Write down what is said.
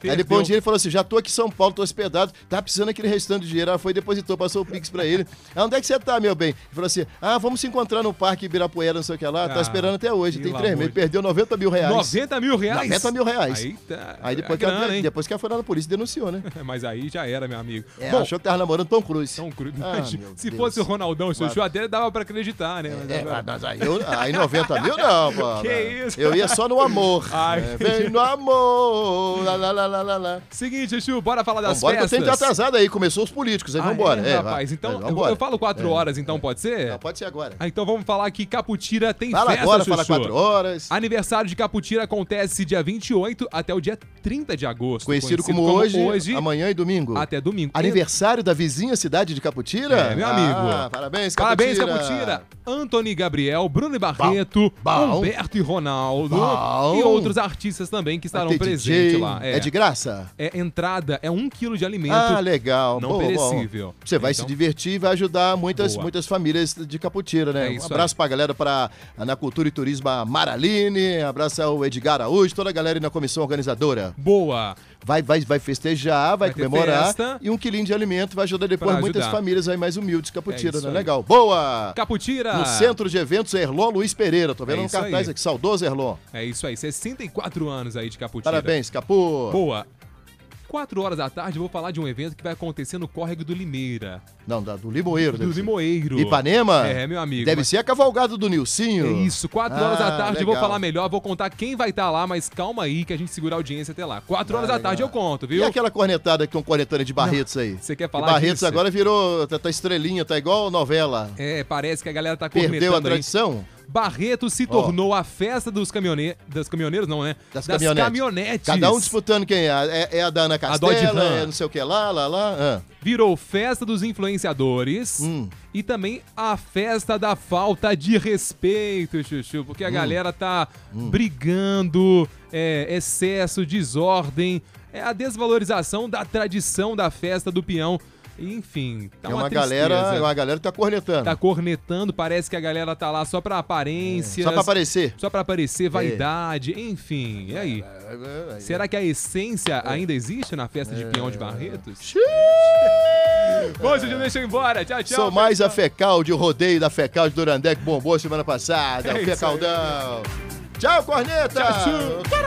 Aí depois um dia ele falou assim, já tô aqui em São Paulo, tô hospedado, tá precisando aquele restante de dinheiro. Ela foi e depositou, passou o Pix pra ele. Onde é que você tá, meu bem? Ele falou assim, vamos se encontrar no Parque Ibirapuera, não sei o que lá, tá esperando até hoje, tem 3 meses. Perdeu 90 mil reais. 90 mil reais? 90 mil reais. Aí depois, depois que ela foi lá na polícia, denunciou, né? Mas aí já era, meu amigo. Bom, achou que tava namorando Tom Cruise. Se fosse o Ronaldão, Chuchu, até dava pra acreditar, né? Mas aí 90 mil não, pô. Que isso? Eu ia só no amor. Vem no amor. Lá. Seguinte, Chuchu, bora falar das festas. festas. Que eu tenho atrasado aí, começou os políticos, aí vambora. Rapaz, então eu falo 4 horas, então pode ser? Não, pode ser agora. Então vamos falar que Caputira tem fala festa, agora, Chuchu. fala 4 horas. Aniversário de Caputira acontece dia 28 até o dia 30 de agosto. Conhecido como hoje, amanhã e domingo. Até domingo. Aniversário da vizinha cidade de Caputira? Meu amigo. Parabéns, Caputira. Parabéns, Caputira. Antony Gabriel, Bruno Barreto, Humberto e Ronaldo e outros artistas também que estarão presentes lá. É de graça? Entrada é 1 quilo de alimento. Legal. Não perecível. Você vai se divertir e vai ajudar muitas famílias de Caputira, né? Um abraço pra galera na Cultura e Turismo, a Maraline, abraço ao Edgar Araújo, toda a galera aí na comissão organizadora. Boa. Vai festejar, vai comemorar festa. E 1 quilinho de alimento vai ajudar depois muitas famílias aí mais humildes de Caputira, né? Aí. Legal. Boa! Caputira! No Centro de Eventos Erlon Luiz Pereira. Tô vendo um cartaz aqui, saudoso Erlon. É isso aí, 64 anos aí de Caputira. Parabéns, Capu! Boa! 4 horas da tarde eu vou falar de um evento que vai acontecer no Córrego do Limeira. Não, do Limoeiro. Do Limoeiro. Ipanema? Meu amigo. Deve ser a cavalgada do Nilcinho. É isso, 4 horas da tarde eu vou falar melhor, vou contar quem vai estar lá, mas calma aí que a gente segura a audiência até lá. 4 horas da tarde eu conto, viu? E aquela cornetada que estão cornetando de Barretos aí? Você quer falar Barretos disso? agora virou, tá estrelinha, tá igual novela. Parece que a galera tá cornetando. Perdeu a tradição? Barreto se tornou a festa dos caminhoneiros. Das caminhoneiros, não, né? Das caminhonetes. Cada um disputando quem é. É a da Ana Castela, é não sei o que lá. Virou festa dos influenciadores e também a festa da falta de respeito, Chuchu. Porque a galera tá brigando, excesso, desordem, a desvalorização da tradição da festa do peão. Enfim, tá uma tristeza. Uma galera tá cornetando. Tá cornetando, parece que a galera tá lá só pra aparência. Só pra aparecer. Só pra aparecer, vaidade, enfim. E aí? Será que a essência ainda existe na festa de peão de Barretos? Bom, Juju, deixa eu ir embora. Tchau, tchau. Sou mais a Fecal de rodeio da Fecal de Durandé que bombou semana passada. O Fecaldão. Tchau, corneta! Tchau, tchau.